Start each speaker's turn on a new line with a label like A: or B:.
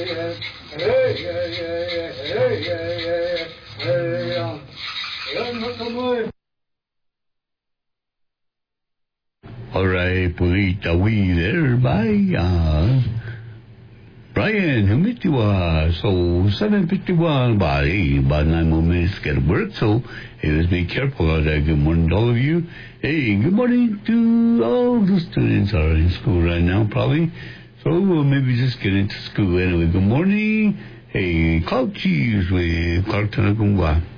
A: All right, Purita, we there, bye. Brian, humitiwa. So, 7:51, about 9 more minutes to get to work, so hey, let's be careful out there. Good morning to all of you. Hey, good morning to all the students are in school right now, probably. So, we'll maybe just get into school anyway. Good morning. Hey, Clark Cheese with Clark Tanagungwa.